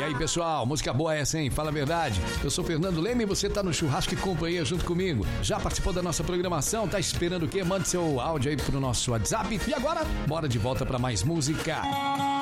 aí, pessoal, música boa essa, hein? Fala a verdade. Eu sou Fernando Leme e você tá no Churrasco e Companhia junto comigo. Já participou da nossa programação? Tá esperando o quê? Mande seu áudio aí pro nosso WhatsApp. E agora, bora de volta pra mais música.